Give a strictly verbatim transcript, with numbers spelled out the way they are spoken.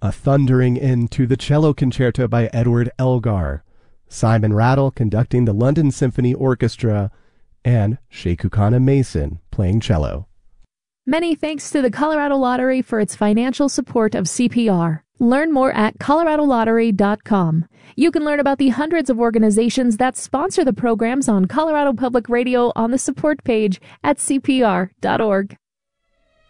A thundering end to the Cello Concerto by Edward Elgar, Simon Rattle conducting the London Symphony Orchestra, and Sheikhukana Mason playing cello. Many thanks to the Colorado Lottery for its financial support of C P R. Learn more at colorado lottery dot com. You can learn about the hundreds of organizations that sponsor the programs on Colorado Public Radio on the support page at c p r dot org.